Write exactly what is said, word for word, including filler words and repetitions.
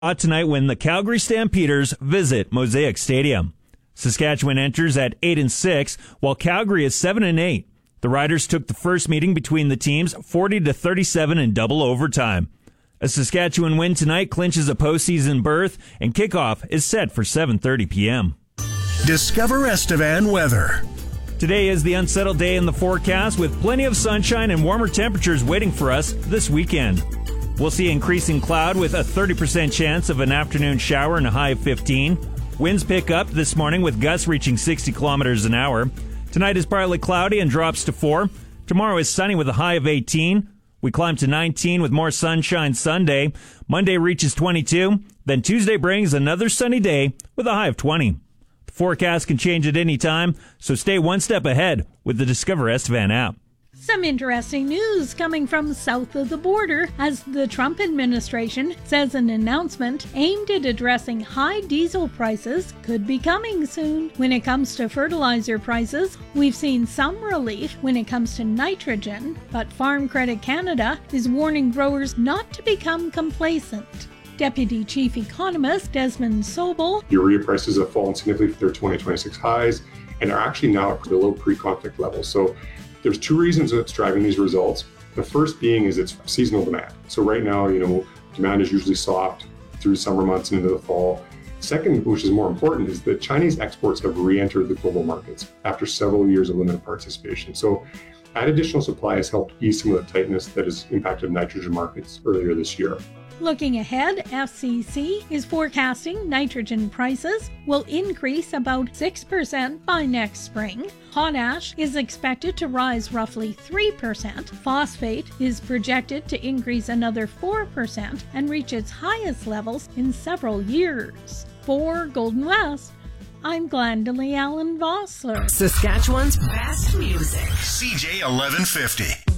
Tonight when the Calgary Stampeders visit Mosaic Stadium. Saskatchewan enters at eight and six, while Calgary is seven and eight. The Riders took the first meeting between the teams forty to thirty-seven in double overtime. A Saskatchewan win tonight clinches a postseason berth, and kickoff is set for seven thirty p.m. Discover Estevan weather. Today is the unsettled day in the forecast with plenty of sunshine and warmer temperatures waiting for us this weekend. We'll see increasing cloud with a thirty percent chance of an afternoon shower and a high of fifteen. Winds pick up this morning with gusts reaching sixty kilometers an hour. Tonight is partly cloudy and drops to four. Tomorrow is sunny with a high of eighteen. We climb to nineteen with more sunshine Sunday. Monday reaches twenty-two. Then Tuesday brings another sunny day with a high of twenty. The forecast can change at any time, so stay one step ahead with the Discover Estevan app. Some interesting news coming from south of the border as the Trump administration says an announcement aimed at addressing high diesel prices could be coming soon. When it comes to fertilizer prices, we've seen some relief when it comes to nitrogen, but Farm Credit Canada is warning growers not to become complacent. Deputy Chief Economist Desmond Sobel. Urea prices have fallen significantly from their twenty twenty-six highs and are actually now below pre-conflict levels. So there's two reasons that's driving these results. The first being is it's seasonal demand. So right now, you know, demand is usually soft through summer months and into the fall. Second, which is more important, is that Chinese exports have re-entered the global markets after several years of limited participation. So that additional supply has helped ease some of the tightness that has impacted nitrogen markets earlier this year. Looking ahead, F C C is forecasting nitrogen prices will increase about six percent by next spring. Potash is expected to rise roughly three percent. Phosphate is projected to increase another four percent and reach its highest levels in several years. For Golden West, I'm Glendalee Allen Vossler. Saskatchewan's best music. C J eleven fifty.